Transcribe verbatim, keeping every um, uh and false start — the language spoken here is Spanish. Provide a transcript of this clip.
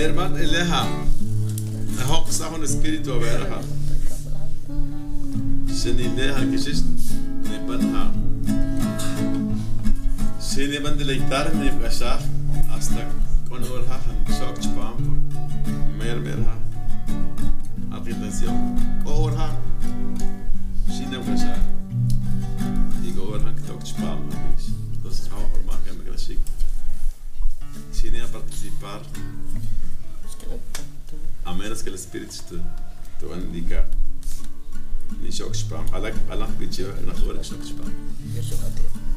Merman eleha. Hoxa un espíritu a verha. Shenileha kishish nebanha. Sheni van deleitarme bashah hasta con orha han shock chpam. Mer merha. Atención. Orha. Shini bashah. Digo orha que toque chpam. Entonces vamos a formar que me grashik. Shini a participar. A menos que el espíritu te, te va a indicar. Ni shock spam. Alak alak bicho na khawar shock spam. Yo soy